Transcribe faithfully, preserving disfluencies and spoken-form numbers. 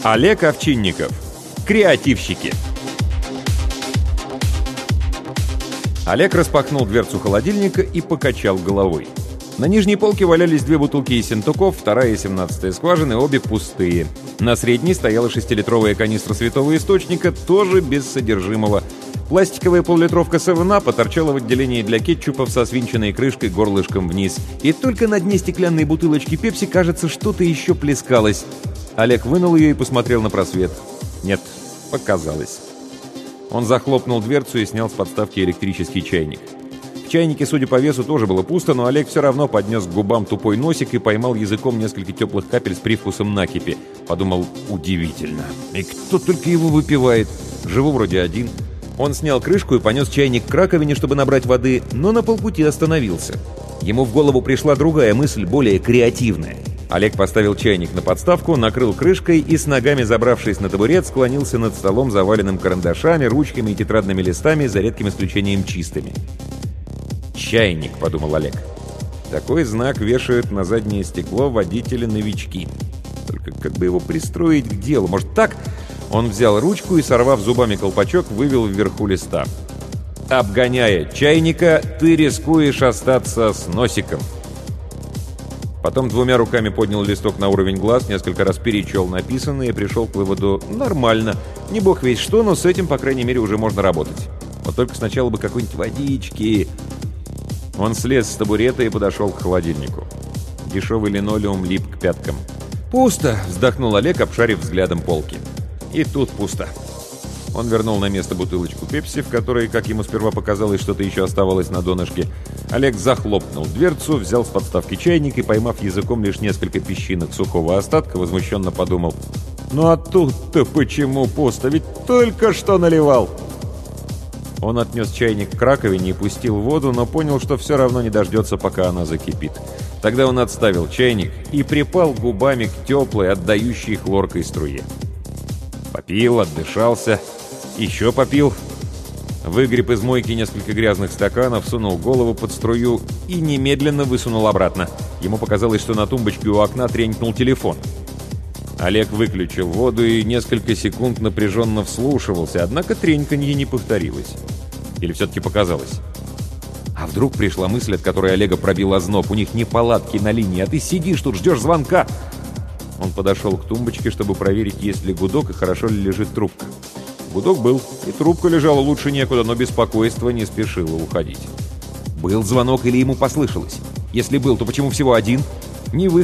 Олег Овчинников. Креативщики. Олег распахнул дверцу холодильника и покачал головой. На нижней полке валялись две бутылки Ессентуков, вторая и семнадцатая скважины, обе пустые. На средней стояла шестилитровая канистра святого источника, тоже без содержимого. Пластиковая поллитровка севен ап торчала в отделении для кетчупов со свинченной крышкой горлышком вниз. И только на дне стеклянной бутылочки пепси, кажется, что-то еще плескалось. Олег вынул ее и посмотрел на просвет. Нет, показалось. Он захлопнул дверцу и снял с подставки электрический чайник. В чайнике, судя по весу, тоже было пусто, но Олег все равно поднес к губам тупой носик и поймал языком несколько теплых капель с привкусом накипи. Подумал, удивительно. И кто только его выпивает? Живу вроде один. Он снял крышку и понес чайник к раковине, чтобы набрать воды, но на полпути остановился. Ему в голову пришла другая мысль, более креативная. Олег поставил чайник на подставку, накрыл крышкой и, с ногами забравшись на табурет, склонился над столом, заваленным карандашами, ручками и тетрадными листами, за редким исключением чистыми. «Чайник», — подумал Олег. «Такой знак вешают на заднее стекло водители-новички. Только как бы его пристроить к делу? Может, так?» Он взял ручку и, сорвав зубами колпачок, вывел вверху листа. «Обгоняя чайника, ты рискуешь остаться с носиком». Потом двумя руками поднял листок на уровень глаз, несколько раз перечел написанное и пришел к выводу: нормально. Не бог весть что, но с этим, по крайней мере, уже можно работать. Вот только сначала бы какой-нибудь водички. Он слез с табурета и подошел к холодильнику. Дешевый линолеум лип к пяткам. «Пусто!» — вздохнул Олег, обшарив взглядом полки. И тут пусто. Он вернул на место бутылочку пепси, в которой, как ему сперва показалось, что-то еще оставалось на донышке. Олег захлопнул дверцу, взял с подставки чайник и, поймав языком лишь несколько песчинок сухого остатка, возмущенно подумал: «Ну а тут-то почему пусто? Ведь только что наливал!» Он отнес чайник к раковине и пустил воду, но понял, что все равно не дождется, пока она закипит. Тогда он отставил чайник и припал губами к теплой, отдающей хлоркой струе. Попил, отдышался, еще попил, выгреб из мойки несколько грязных стаканов, сунул голову под струю и немедленно высунул обратно. Ему показалось, что на тумбочке у окна тренькнул телефон. Олег выключил воду и несколько секунд напряженно вслушивался, однако треньканье не повторилось. Или все-таки показалось? А вдруг пришла мысль, от которой Олега пробил озноб: у них неполадки на линии, а ты сидишь тут, ждешь звонка. Он подошел к тумбочке, чтобы проверить, есть ли гудок и хорошо ли лежит трубка. Гудок был, и трубка лежала лучше некуда, но беспокойство не спешило уходить. Был звонок или ему послышалось? Если был, то почему всего один? Не вы.